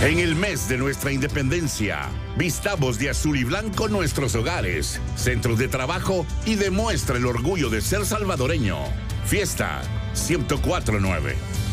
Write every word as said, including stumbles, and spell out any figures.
En el mes de nuestra independencia, vistamos de azul y blanco nuestros hogares, centros de trabajo y demuestra el orgullo de ser salvadoreño. Fiesta ciento cuatro punto nueve.